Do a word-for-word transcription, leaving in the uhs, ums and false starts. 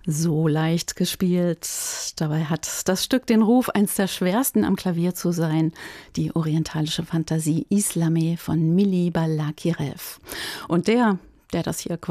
So leicht gespielt. Dabei hat das Stück den Ruf, eins der schwersten am Klavier zu sein. Die orientalische Fantasie Islameh von Mili Balakirev. Und der, der das hier